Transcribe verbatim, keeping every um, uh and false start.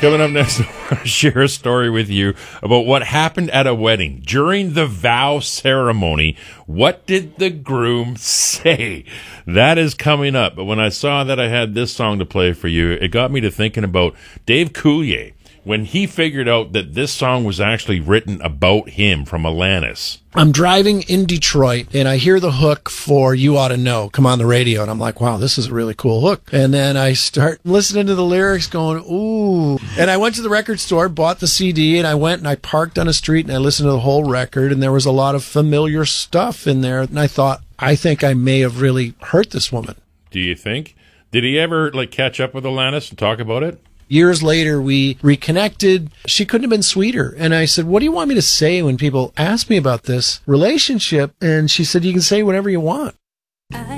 Coming up next, I want to share a story with you about what happened at a wedding. During the vow ceremony, what did the groom say? That is coming up. But when I saw that I had this song to play for you, it got me to thinking about Dave Coulier when he figured out that this song was actually written about him from Alanis. I'm driving in Detroit, and I hear the hook for You Ought to Know come on the radio, and I'm like, wow, this is a really cool hook. And then I start listening to the lyrics going, ooh. And I went to the record store, bought the C D, and I went and I parked on a street, and I listened to the whole record, and there was a lot of familiar stuff in there. And I thought, I think I may have really hurt this woman. Do you think? Did he ever like catch up with Alanis and talk about it? Years later, we reconnected. She couldn't have been sweeter. And I said, what do you want me to say when people ask me about this relationship? And she said, you can say whatever you want.